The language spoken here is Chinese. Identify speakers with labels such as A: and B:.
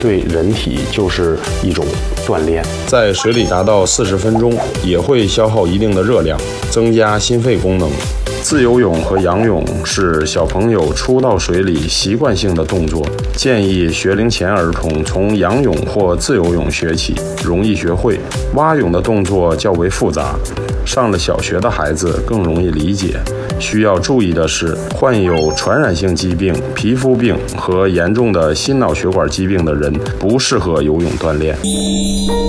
A: 对人体就是一种锻炼。
B: 在水里达到40分钟，也会消耗一定的热量，增加心肺功能。自由泳和仰泳是小朋友初到水里习惯性的动作，建议学龄前儿童从仰泳或自由泳学起，容易学会。蛙泳的动作较为复杂，上了小学的孩子更容易理解。需要注意的是，患有传染性疾病、皮肤病和严重的心脑血管疾病的人不适合游泳锻炼。